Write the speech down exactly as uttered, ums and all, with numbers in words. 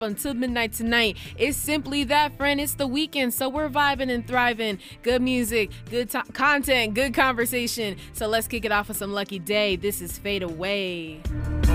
until midnight tonight. It's simply that, friend. It's the weekend, so we're vibing and thriving. Good music, good to- content, good conversation. So let's kick it off with some Lucky Daye. This is Fade Away.